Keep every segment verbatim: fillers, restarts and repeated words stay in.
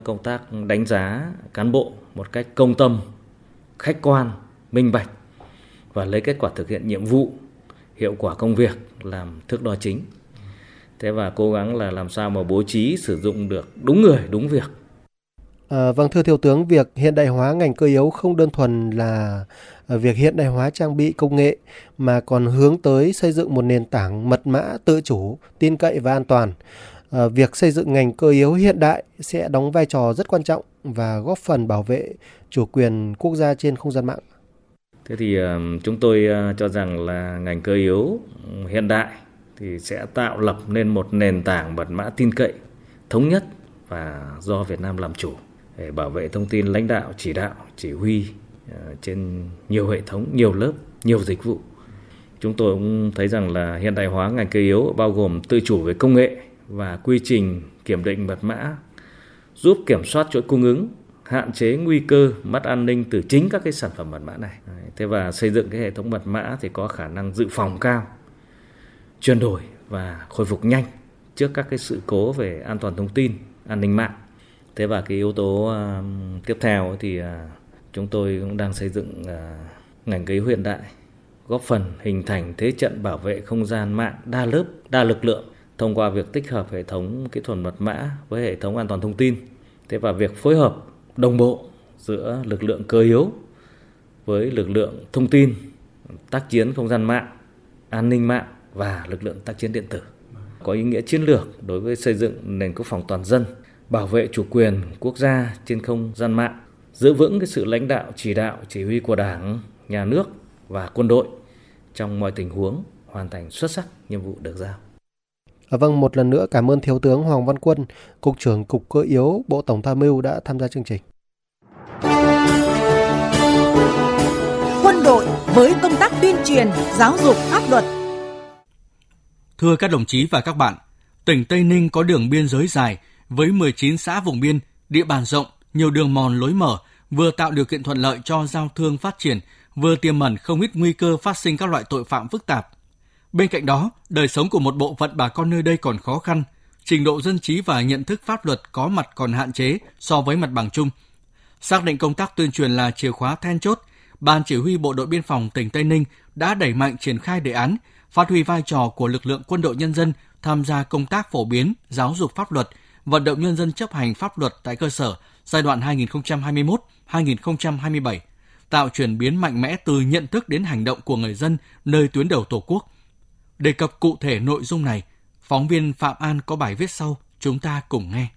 Công tác đánh giá cán bộ một cách công tâm, khách quan, minh bạch và lấy kết quả thực hiện nhiệm vụ, hiệu quả công việc làm thước đo chính. Thế và cố gắng là làm sao mà bố trí sử dụng được đúng người, đúng việc. À, vâng, thưa Thiếu tướng, việc hiện đại hóa ngành cơ yếu không đơn thuần là việc hiện đại hóa trang bị công nghệ mà còn hướng tới xây dựng một nền tảng mật mã tự chủ, tin cậy và an toàn. À, việc xây dựng ngành cơ yếu hiện đại sẽ đóng vai trò rất quan trọng và góp phần bảo vệ chủ quyền quốc gia trên không gian mạng. Thế thì uh, chúng tôi uh, cho rằng là ngành cơ yếu hiện đại thì sẽ tạo lập nên một nền tảng mật mã tin cậy, thống nhất và do Việt Nam làm chủ để bảo vệ thông tin lãnh đạo, chỉ đạo, chỉ huy uh, trên nhiều hệ thống, nhiều lớp, nhiều dịch vụ. Chúng tôi cũng thấy rằng là hiện đại hóa ngành cơ yếu bao gồm tự chủ về công nghệ và quy trình kiểm định mật mã, giúp kiểm soát chuỗi cung ứng, hạn chế nguy cơ mất an ninh từ chính các cái sản phẩm mật mã này. Thế và xây dựng cái hệ thống mật mã thì có khả năng dự phòng cao, chuyển đổi và khôi phục nhanh trước các cái sự cố về an toàn thông tin, an ninh mạng. Thế và cái yếu tố uh, tiếp theo thì uh, chúng tôi cũng đang xây dựng uh, ngành cơ yếu hiện đại, góp phần hình thành thế trận bảo vệ không gian mạng đa lớp, đa lực lượng thông qua việc tích hợp hệ thống kỹ thuật mật mã với hệ thống an toàn thông tin. Thế và việc phối hợp đồng bộ giữa lực lượng cơ yếu với lực lượng thông tin, tác chiến không gian mạng, an ninh mạng và lực lượng tác chiến điện tử có ý nghĩa chiến lược đối với xây dựng nền quốc phòng toàn dân, bảo vệ chủ quyền quốc gia trên không gian mạng, giữ vững cái sự lãnh đạo, chỉ đạo, chỉ huy của Đảng, Nhà nước và quân đội trong mọi tình huống, hoàn thành xuất sắc nhiệm vụ được giao. À, vâng, một lần nữa cảm ơn Thiếu tướng Hoàng Văn Quân, Cục trưởng Cục Cơ yếu Bộ Tổng tham mưu đã tham gia chương trình. Quân đội với công tác tuyên truyền, giáo dục pháp luật. Thưa các đồng chí và các bạn, tỉnh Tây Ninh có đường biên giới dài với mười chín xã vùng biên, địa bàn rộng, nhiều đường mòn lối mở, vừa tạo điều kiện thuận lợi cho giao thương phát triển, vừa tiềm ẩn không ít nguy cơ phát sinh các loại tội phạm phức tạp. Bên cạnh đó, đời sống của một bộ phận bà con nơi đây còn khó khăn, trình độ dân trí và nhận thức pháp luật có mặt còn hạn chế so với mặt bằng chung. Xác định công tác tuyên truyền là chìa khóa then chốt, Ban Chỉ huy Bộ đội Biên phòng tỉnh Tây Ninh đã đẩy mạnh triển khai đề án, phát huy vai trò của lực lượng quân đội nhân dân tham gia công tác phổ biến, giáo dục pháp luật, vận động nhân dân chấp hành pháp luật tại cơ sở giai đoạn hai nghìn không trăm hai mươi mốt đến hai nghìn không trăm hai mươi bảy, tạo chuyển biến mạnh mẽ từ nhận thức đến hành động của người dân nơi tuyến đầu Tổ quốc. Đề cập cụ thể nội dung này, phóng viên Phạm An có bài viết sau, chúng ta cùng nghe.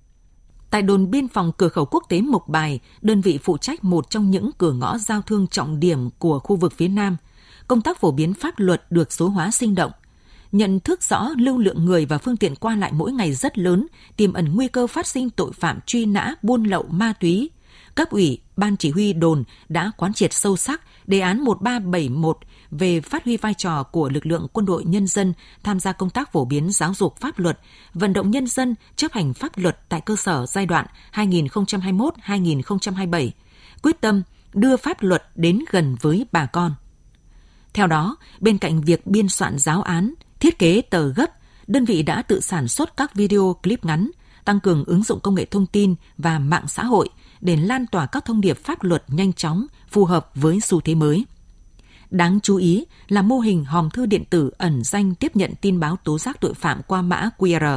Tại đồn biên phòng cửa khẩu quốc tế Mộc Bài, đơn vị phụ trách một trong những cửa ngõ giao thương trọng điểm của khu vực phía Nam, công tác phổ biến pháp luật được số hóa sinh động. Nhận thức rõ lưu lượng người và phương tiện qua lại mỗi ngày rất lớn, tiềm ẩn nguy cơ phát sinh tội phạm truy nã, buôn lậu, ma túy. Cấp ủy, Ban Chỉ huy đồn đã quán triệt sâu sắc đề án một ba bảy mốt về phát huy vai trò của lực lượng quân đội nhân dân tham gia công tác phổ biến giáo dục pháp luật, vận động nhân dân chấp hành pháp luật tại cơ sở giai đoạn hai nghìn không trăm hai mươi mốt đến hai nghìn không trăm hai mươi bảy, quyết tâm đưa pháp luật đến gần với bà con. Theo đó, bên cạnh việc biên soạn giáo án, thiết kế tờ gấp, đơn vị đã tự sản xuất các video clip ngắn, tăng cường ứng dụng công nghệ thông tin và mạng xã hội để lan tỏa các thông điệp pháp luật nhanh chóng, phù hợp với xu thế mới. Đáng chú ý là mô hình hòm thư điện tử ẩn danh tiếp nhận tin báo tố giác tội phạm qua mã quy rờ.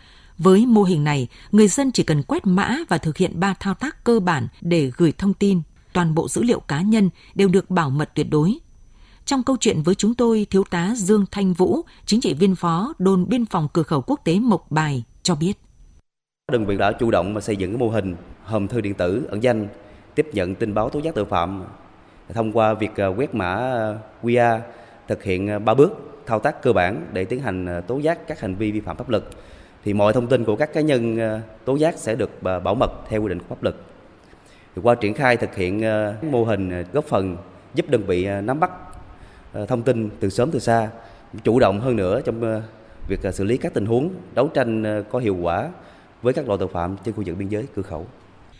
Với mô hình này, người dân chỉ cần quét mã và thực hiện ba thao tác cơ bản để gửi thông tin, toàn bộ dữ liệu cá nhân đều được bảo mật tuyệt đối. Trong câu chuyện với chúng tôi, Thiếu tá Dương Thanh Vũ, chính trị viên phó đồn biên phòng cửa khẩu quốc tế Mộc Bài cho biết. Đơn vị đã chủ động xây dựng cái mô hình hòm thư điện tử ẩn danh tiếp nhận tin báo tố giác tội phạm thông qua việc quét mã quy rờ, thực hiện ba bước thao tác cơ bản để tiến hành tố giác các hành vi vi phạm pháp luật. Thì mọi thông tin của các cá nhân tố giác sẽ được bảo mật theo quy định của pháp luật. Thì qua triển khai thực hiện mô hình góp phần giúp đơn vị nắm bắt thông tin từ sớm từ xa, chủ động hơn nữa trong việc xử lý các tình huống, đấu tranh có hiệu quả với các loại tội phạm trên khu vực biên giới cửa khẩu.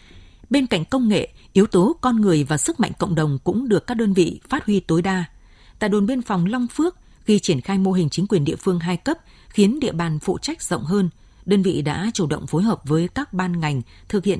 Bên cạnh công nghệ, yếu tố con người và sức mạnh cộng đồng cũng được các đơn vị phát huy tối đa. Tại đồn biên phòng Long Phước, khi triển khai mô hình chính quyền địa phương hai cấp khiến địa bàn phụ trách rộng hơn, đơn vị đã chủ động phối hợp với các ban ngành thực hiện